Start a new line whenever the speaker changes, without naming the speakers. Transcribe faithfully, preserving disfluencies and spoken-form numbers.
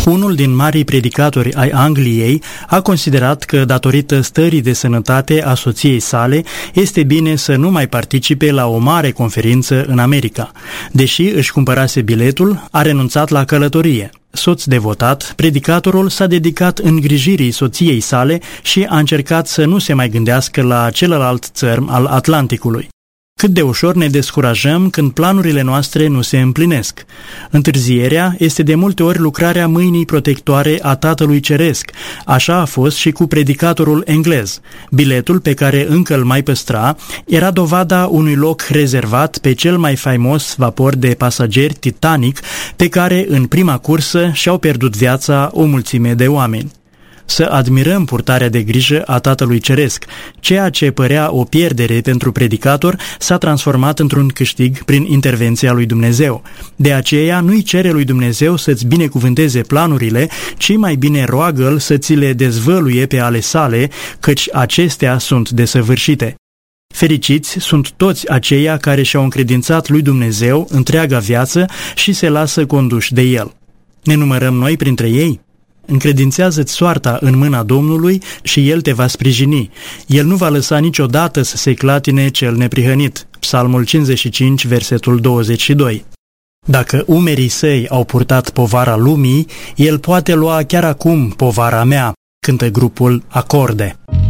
Unul din marii predicatori ai Angliei a considerat că, datorită stării de sănătate a soției sale, este bine să nu mai participe la o mare conferință în America. Deși își cumpărase biletul, a renunțat la călătorie. Soț devotat, predicatorul s-a dedicat îngrijirii soției sale și a încercat să nu se mai gândească la celălalt țărm al Atlanticului. Cât de ușor ne descurajăm când planurile noastre nu se împlinesc. Întârzierea este de multe ori lucrarea mâinii protectoare a Tatălui Ceresc. Așa a fost și cu predicatorul englez. Biletul pe care încă îl mai păstra era dovada unui loc rezervat pe cel mai faimos vapor de pasageri Titanic, pe care în prima cursă și-au pierdut viața o mulțime de oameni. Să admirăm purtarea de grijă a Tatălui Ceresc. Ceea ce părea o pierdere pentru predicator s-a transformat într-un câștig prin intervenția lui Dumnezeu. De aceea nu-i cere lui Dumnezeu să-ți binecuvânteze planurile, ci mai bine roagă-L să ți le dezvăluie pe ale sale, căci acestea sunt desăvârșite. Fericiți sunt toți aceia care și-au încredințat lui Dumnezeu întreaga viață și se lasă conduși de El. Ne numărăm noi printre ei? Încredințează-ți soarta în mâna Domnului și El te va sprijini. El nu va lăsa niciodată să se clatine cel neprihănit. Psalmul cincizeci și cinci, versetul douăzeci și doi. Dacă umerii săi au purtat povara lumii, El poate lua chiar acum povara mea, cântă grupul Acorde.